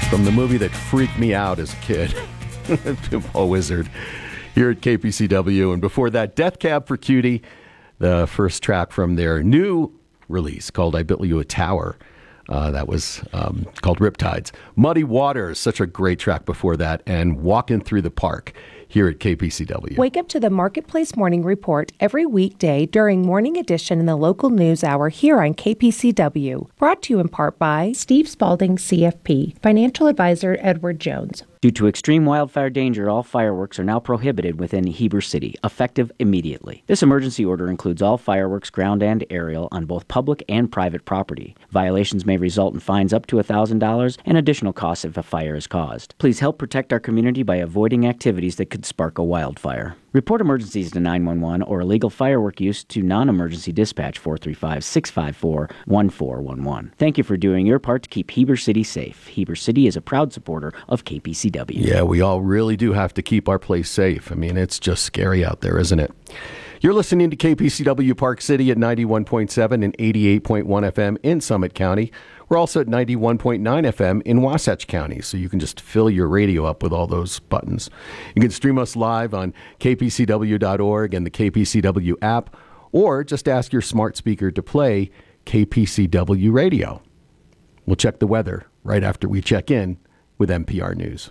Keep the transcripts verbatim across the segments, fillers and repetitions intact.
from the movie that freaked me out as a kid, Pinball Wizard, here at K P C W. And before that, Death Cab for Cutie, the first track from their new release called I Built You a Tower. Uh, that was um, called Riptides. Muddy Waters, such a great track before that, and Walking Through the Park here at K P C W. Wake up to the Marketplace Morning Report every weekday during Morning Edition in the local news hour here on K P C W. Brought to you in part by Steve Spalding, C F P, Financial Advisor Edward Jones. Due to extreme wildfire danger, all fireworks are now prohibited within Heber City, effective immediately. This emergency order includes all fireworks, ground and aerial, on both public and private property. Violations may result in fines up to one thousand dollars and additional costs if a fire is caused. Please help protect our community by avoiding activities that could spark a wildfire. Report emergencies to nine one one or illegal firework use to non-emergency dispatch four three five, six five four, one four one one. Thank you for doing your part to keep Heber City safe. Heber City is a proud supporter of K P C W. Yeah, we all really do have to keep our place safe. I mean, it's just scary out there, isn't it? You're listening to K P C W Park City at ninety-one point seven and eighty-eight point one F M in Summit County. We're also at ninety-one point nine F M in Wasatch County, so you can just fill your radio up with all those buttons. You can stream us live on K P C W dot org and the K P C W app, or just ask your smart speaker to play K P C W radio. We'll check the weather right after we check in with N P R News.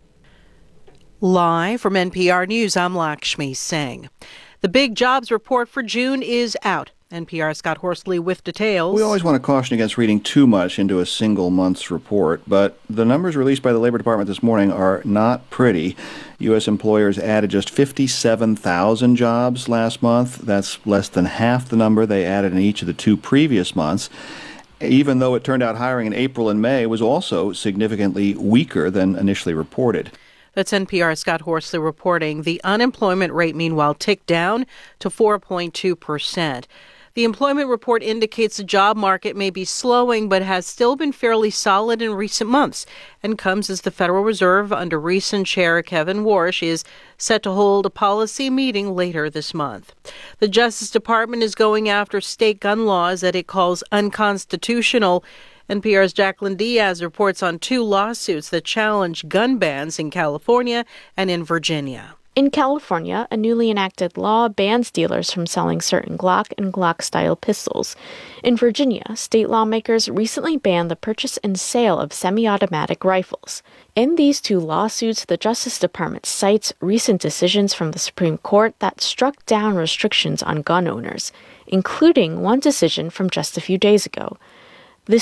Live from N P R News, I'm Lakshmi Singh. The big jobs report for June is out. N P R's Scott Horsley with details. We always want to caution against reading too much into a single month's report, but the numbers released by the Labor Department this morning are not pretty. U S employers added just fifty-seven thousand jobs last month. That's less than half the number they added in each of the two previous months, even though it turned out hiring in April and May was also significantly weaker than initially reported. That's N P R's Scott Horsley reporting. The unemployment rate, meanwhile, ticked down to four point two percent. The employment report indicates the job market may be slowing, but has still been fairly solid in recent months, and comes as the Federal Reserve, under recent Chair Kevin Warsh, is set to hold a policy meeting later this month. The Justice Department is going after state gun laws that it calls unconstitutional. N P R's Jacqueline Diaz reports on two lawsuits that challenge gun bans in California and in Virginia. In California, a newly enacted law bans dealers from selling certain Glock and Glock-style pistols. In Virginia, state lawmakers recently banned the purchase and sale of semi-automatic rifles. In these two lawsuits, the Justice Department cites recent decisions from the Supreme Court that struck down restrictions on gun owners, including one decision from just a few days ago.